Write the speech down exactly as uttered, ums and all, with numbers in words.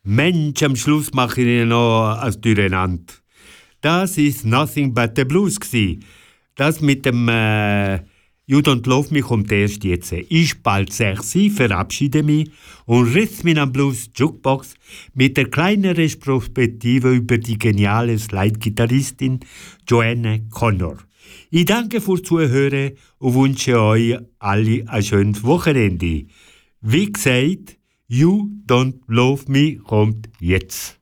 Mensch, am Schluss mache ich noch als Durcheinander. Das ist Nothing But The Blues gsi. Das mit dem äh, You Don't Love Me kommt erst jetzt. Ich bald sechsi, verabschiede mich und Rhythm and Blues Jukebox mit der kleinen Retrospektive über die geniale Slide-Gitarristin Joanna Connor. Ich danke fürs Zuhören und wünsche euch alle ein schönes Wochenende. Wie gesagt, You Don't Love Me kommt jetzt.